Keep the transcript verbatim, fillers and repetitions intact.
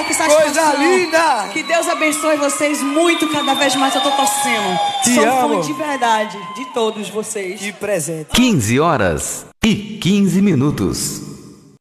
que satisfação. Coisa linda! Que Deus abençoe vocês muito, cada vez mais eu tô torcendo. Te Sou amo. fã de verdade, de todos vocês. Que presente. quinze horas e quinze minutos.